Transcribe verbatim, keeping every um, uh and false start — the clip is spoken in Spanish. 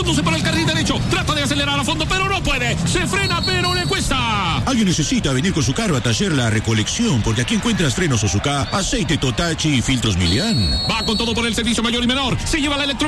Conduce por el carril derecho. Trata de acelerar a fondo, pero no puede. Se frena, pero le cuesta. Alguien necesita venir con su carro a Taller La Recolección, porque aquí encuentras frenos Osuka, aceite Totachi y filtros Milian. Va con todo por el servicio mayor y menor. Se lleva la electro